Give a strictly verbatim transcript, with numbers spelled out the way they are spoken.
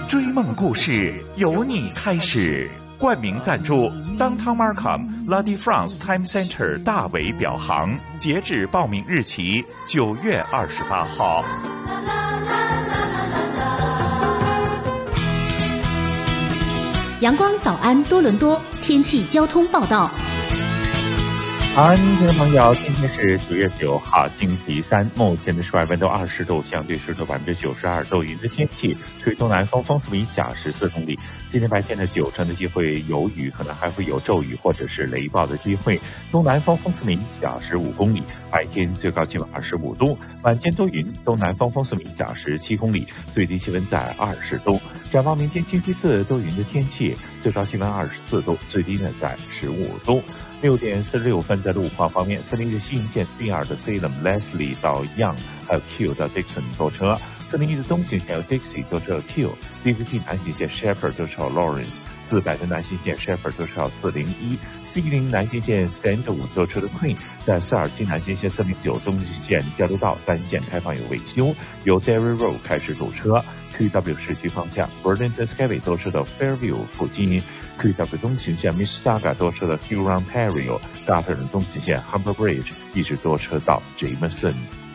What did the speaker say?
追梦故事由你开始。冠名赞助 Downtown Markham、La de France Time Center 大为表行，截止报名日期九月二十八号。 阳光早安多伦多天气交通报道。 好，您听众朋友，今天是九月九号，星期三，目前的室外温度二十度，相对湿度百分之九十二，多云的天气，吹东南风，风速每小时四公里。今天白天的九成的机会有雨，可能还会有骤雨或者是雷暴的机会。东南风，风速每小时五公里，白天最高气温二十五度，晚间多云，东南风，风速每小时七公里，最低气温在二十度。展望明天星期四，多云的天气，最高气温二十四度，最低呢在十五度。六点四十六分，在路况方面，四零一的西营线 C 二 的 Salem、Leslie 到 Young， 还有 Q 到 Dixon 多车；四零一的东行线有 Dixie 多车有 Q；D V T 南行线 Shepherd 多车有 Lawrence；四百的南行线 Shepherd 多车有四零一； C 零南行线 Stand 五多车的 Queen， 在四二七南行线四零九东线交流道单线开放有维修，由 Derry Road 开始堵车。Q W 市区方向 Burlington Skyway 多车的 Fairview 附近，Q W 东行线 Mississauga 多车的 Huron Ontario， 大屯东行线 Humber Bridge 一直多车到 Jameson。